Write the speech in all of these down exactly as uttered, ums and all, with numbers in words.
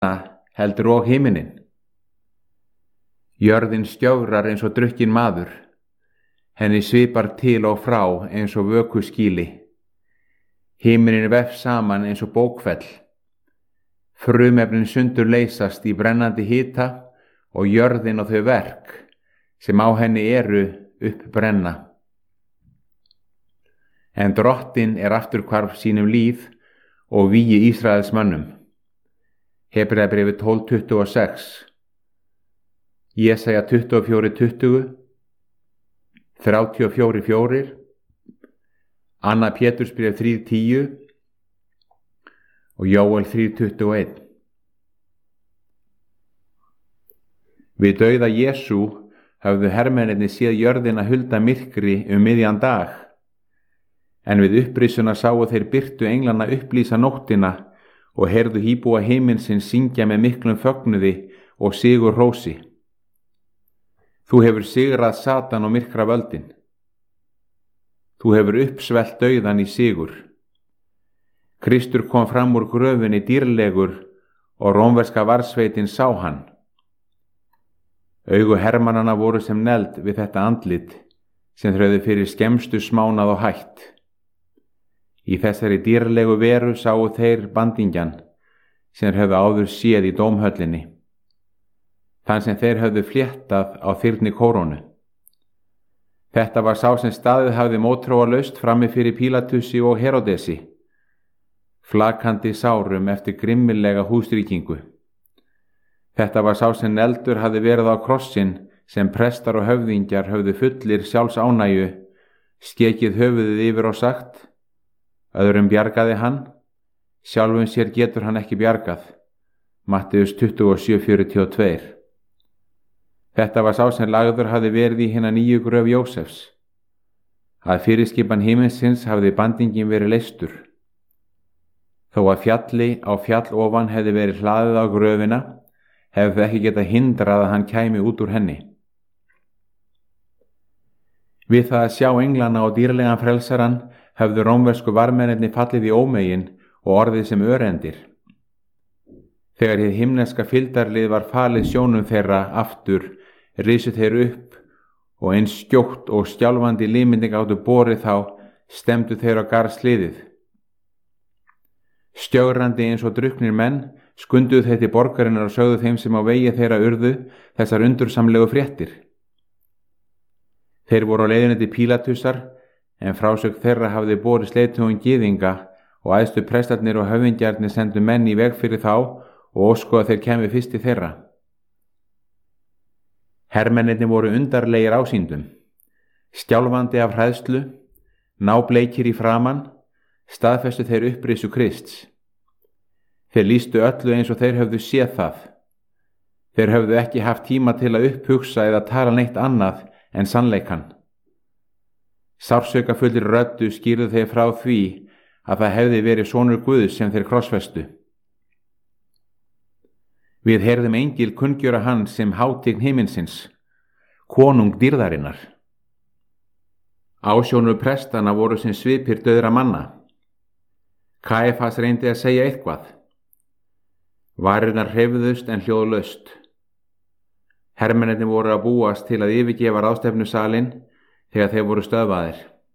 heldur og himinin. Jörðin skjögrar eins og drukkin maður, henni svipar til og frá eins og vökuskýli. Himinin vefst saman eins og bókfell. Frumefnin sundur leysast í brennandi hita og jörðin og þau verk sem á henni eru uppbrenna. En Drottinn er afturhvarf sínum líf og vígi Ísraels mönnum. Hebreabréfið tólf tuttugu og sex, Jesaja tuttugu og fjögur tuttugu, þrjátíu og fjögur fjögur, Anna Pétursbréf þrjú tíu og Jóel þrjú tuttugu og eitt. Við dauða Jesú höfðu hermennirnir séð jörðina hulda myrkri um miðjan dag, en við upprisuna sáu þeir birtu englana upplýsa nóttina og heyrðu íbúa himinsins syngja með miklum fögnuði og sigur hrósi. Þú hefur sigrað Satan og myrkra völdin. Þú hefur uppsvelt dauðan í sigur. Kristur kom fram úr gröfinni dýrlegur og rómverska varsveitin sá hann. Augu hermannanna voru sem neld við þetta andlit sem þau höfðu fyrir skemmstu smánað og hætt. Í þessari dýrlegu veru sáu þeir bandingjan sem höfðu áður séð í dómhöllinni, þann sem þeir höfðu fléttað á þyrni kórónu. Þetta var sá sem staðið hafði mótþróalaust frammi fyrir Pílatusi og Herodesi, flakandi sárum eftir grimmilega húsríkingu. Þetta var sá sem eldur hafði verið á krossin sem prestar og höfðingjar höfðu fullir sjálfs ánægju, skekið höfuðið yfir og sagt: öðrum bjargaði hann, sjálfum sér getur hann ekki bjargað. Matteus tuttugu og sjö fjörutíu og tvö. Þetta var sá sem lagður hafði verið í hina nýju gröf Jósefs. Að fyrirskipan himinsins hafði bandingin verið leystur. Þó að fjalli á fjall ofan hefði verið hlaðið á gröfina, hefði ekki getað hindrað að hann kæmi út úr henni. Við það að sjá englana og dýrlegan frelsaran höfðu rómversku varmennirnir fallið í ómegin og orðið sem örendir. Þegar hið himneska fylgdarlið var falið sjónum þeirra aftur, risu þeir upp og eins skjótt og skjálfandi límynding áttu borið þá, stemdu þeir á garðsliðið. Skjögrandi eins og drukknir menn skunduðu þeir til borgarinnar og sögðu þeim sem á vegi þeirra urðu þessar undursamlegu fréttir. Þeir voru á leiðinni til Pílatusar, en frásögn þeirra hafði borið leiðtogum gyðinga og æðstu prestarnir og höfðingjarnir sendu menn í veg fyrir þá og óskuðu að þeir kæmu fyrst til þeirra. Hermennirnir voru undarlegir ásýndum, skjálfandi af hræðslu, nábleikir í framan, staðfestu þeir upprisu Krists. Þeir lýstu öllu eins og þeir höfðu séð það. Þeir höfðu ekki haft tíma til að upphugsa eða tala neitt annað en sannleikan. Sársaukafullri röddu skýrðu þeir frá því að það hefði verið sonur Guðs sem þeir krossfestu. Við heyrðum engil kunngjöra hann sem hátign himinsins, konung dýrðarinnar. Ásjónur prestana voru sem svipir dauðra manna. Kæfas reyndi að segja eitthvað. Varirnar hreyfðust en hljóðlaust. Hermennirnir voru að búast til að yfirgefa ráðstefnusalinn þegar þeir voru stöðvaðir.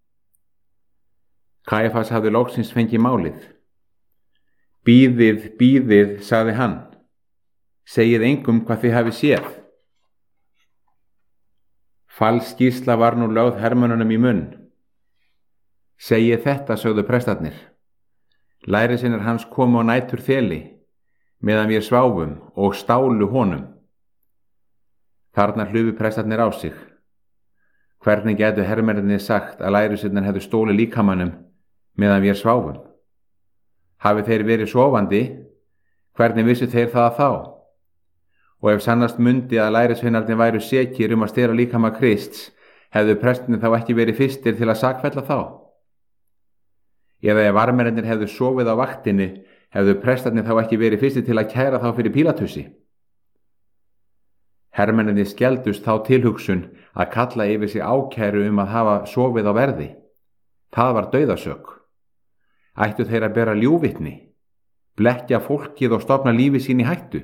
Kæfas hafði loksins fengið málið. Bíðið, bíðið, sagði hann. Segið engum hvað þið hafið séð. Falskýrsla var nú lögð hermönnunum í munn. Segið þetta, sögðu prestarnir. Lærisinnar hans komu á nætur þeli, meðan við sváfum og stálu honum. Þarna hlupu prestarnir á sig. Hvernig gætu hermennirnir sagt að lærisinnar hefðu stólið líkamannum meðan við sváfum? Hafið þeir verið sofandi? Hvernig vissu þeir það þá? Og ef sannast mundi að lærisveinarnir væru sekir um að stela líkama Krists, hefðu prestarnir þá ekki verið fyrstir til að sakfella þá? Eða ef varmennirnir hefðu sofið á vaktinni, hefðu prestarnir þá ekki verið fyrstir til að kæra þá fyrir Pílatusi? Hermennirnir skeldust þá tilhugsun að kalla yfir sig ákæru um að hafa sofið á verði. Það var dauðasök. Ættu þeir að bera ljúvitni, blekkja fólkið og stofna lífi sín í hættu?